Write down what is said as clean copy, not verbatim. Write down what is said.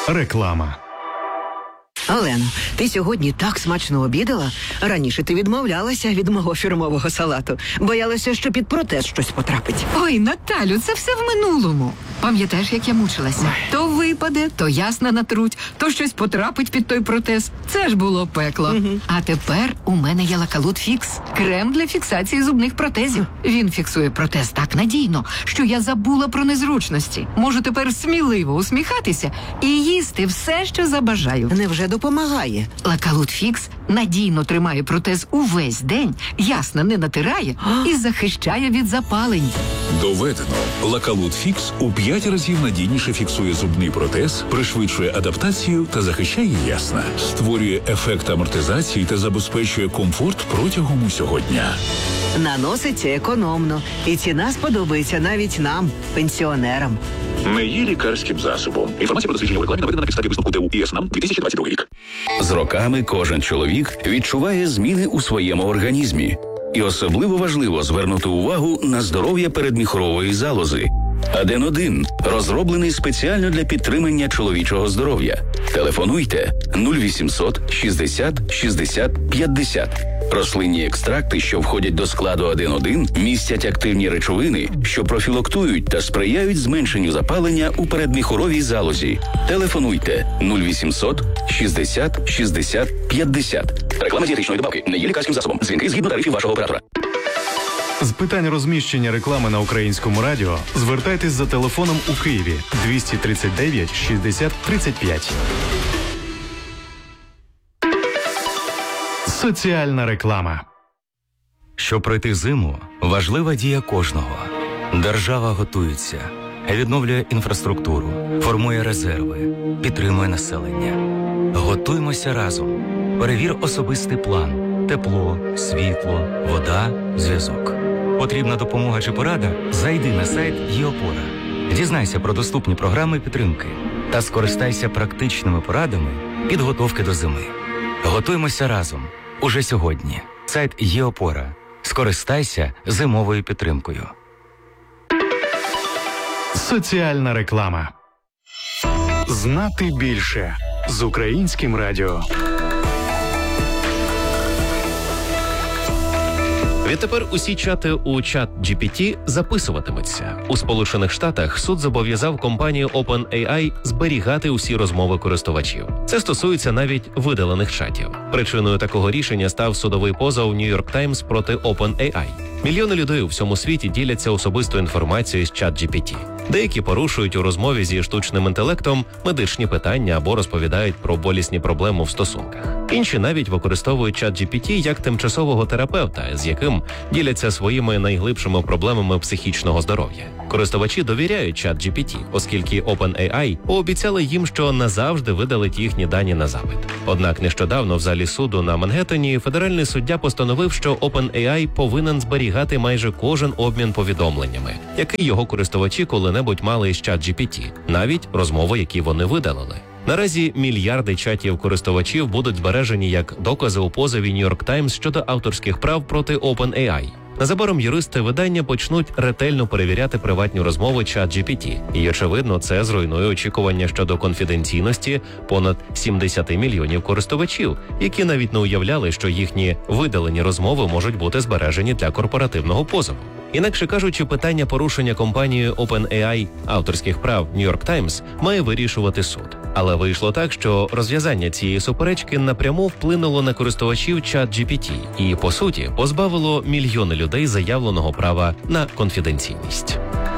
Реклама. Олено, ти сьогодні так смачно обідала? Раніше ти відмовлялася від мого фірмового салату. Боялася, що під протез щось потрапить. Ой, Наталю, це все в минулому. Пам'ятаєш, як я мучилася? То випаде, то ясна натруть, то щось потрапить під той протез. Це ж було пекло. А тепер у мене є Лакалут Фікс. Крем для фіксації зубних протезів. Він фіксує протез так надійно, що я забула про незручності. Можу тепер сміливо усміхатися і їсти все, що забажаю. Невже допомагає? Лакалут Фікс надійно тримає протез увесь день, ясно не натирає і захищає від запалень. Доведено. Лакалут Фікс у 5 разів надійніше фіксує зубний протез, пришвидшує адаптацію та захищає ясна. Створює ефект амортизації та забезпечує комфорт протягом усього дня. Наноситься економно. І ціна сподобається навіть нам, пенсіонерам. Не є лікарським засобом. Інформація про дослідження у рекламі наведена на підставі висновку ТУ ІСНАМ 2022 рік. З роками кожен чоловік відчуває зміни у своєму організмі. І особливо важливо звернути увагу на здоров'я передміхорової залози. Аден-1 розроблений спеціально для підтримання чоловічого здоров'я. Телефонуйте 0800 60 60 50. Рослинні екстракти, що входять до складу Аден-1, містять активні речовини, що профілактують та сприяють зменшенню запалення у передміхоровій залозі. Телефонуйте 0800 60 60 50. Реклама дієтичної добавки не є лікарським засобом. Дзвінки згідно тарифів вашого оператора. З питань розміщення реклами на Українському радіо звертайтесь за телефоном у Києві 239 60 35. Соціальна реклама. Щоб пройти зиму, важлива дія кожного. Держава готується, відновлює інфраструктуру, формує резерви, підтримує населення. Готуймося разом. Перевір особистий план. Тепло, світло, вода, зв'язок. Потрібна допомога чи порада? Зайди на сайт ЄОПОРА. Дізнайся про доступні програми підтримки та скористайся практичними порадами підготовки до зими. Готуймося разом. Уже сьогодні. Сайт ЄОПОРА. Скористайся зимовою підтримкою. Соціальна реклама. Знати більше з Українським радіо. Відтепер усі чати у ChatGPT записуватимуться. У Сполучених Штатах суд зобов'язав компанію OpenAI зберігати усі розмови користувачів. Це стосується навіть видалених чатів. Причиною такого рішення став судовий позов New York Times проти OpenAI. Мільйони людей у всьому світі діляться особистою інформацією з ChatGPT. Деякі порушують у розмові зі штучним інтелектом медичні питання або розповідають про болісні проблеми в стосунках. Інші навіть використовують ChatGPT як тимчасового терапевта, з яким діляться своїми найглибшими проблемами психічного здоров'я. Користувачі довіряють ChatGPT, оскільки OpenAI пообіцяли їм, що назавжди видалить їхні дані на запит. Однак нещодавно в залі суду на Мангеттені федеральний суддя постановив, що OpenAI повинен зберігати майже кожен обмін повідомленнями, який його користувачі коли-небудь мали з ChatGPT, навіть розмови, які вони видалили. Наразі мільярди чатів користувачів будуть збережені як докази у позові New York Times щодо авторських прав проти OpenAI. Незабаром юристи видання почнуть ретельно перевіряти приватні розмови ChatGPT. І, очевидно, це зруйнує очікування щодо конфіденційності понад 70 мільйонів користувачів, які навіть не уявляли, що їхні видалені розмови можуть бути збережені для корпоративного позову. Інакше кажучи, питання порушення компанією OpenAI авторських прав New York Times має вирішувати суд. Але вийшло так, що розв'язання цієї суперечки напряму вплинуло на користувачів ChatGPT і, по суті, позбавило мільйони людей заявленого права на конфіденційність.